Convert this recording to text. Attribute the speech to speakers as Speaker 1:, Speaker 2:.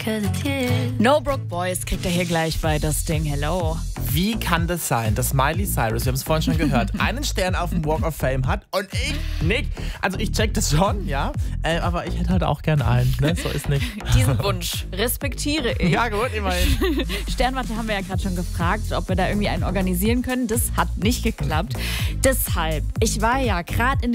Speaker 1: No Broke Boys kriegt er hier gleich bei das Ding. Hello.
Speaker 2: Wie kann das sein, dass Miley Cyrus, wir haben es vorhin schon gehört, einen Stern auf dem Walk of Fame hat und ich nicht? Also ich check das schon, ja, aber ich hätte halt auch gern einen, ne? So ist nicht.
Speaker 1: Diesen Wunsch respektiere ich.
Speaker 2: Ja gut, immerhin.
Speaker 1: Sternwarte haben wir ja gerade schon gefragt, ob wir da irgendwie einen organisieren können. Das hat nicht geklappt. Deshalb, ich war ja gerade in